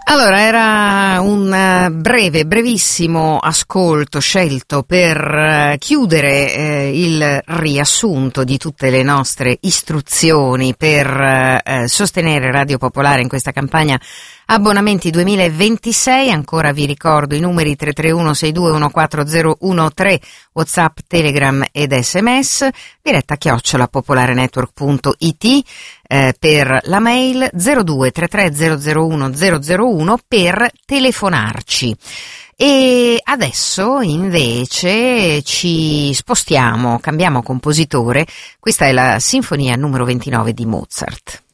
Allora, era un brevissimo ascolto scelto per chiudere il riassunto di tutte le nostre istruzioni per sostenere Radio Popolare in questa campagna abbonamenti 2026. Ancora vi ricordo i numeri 331-6214-013, WhatsApp, Telegram ed SMS, diretta @popolarenetwork.it, per la mail 0233001001 per telefonarci. E adesso invece ci spostiamo, cambiamo compositore. Questa è la sinfonia numero 29 di Mozart.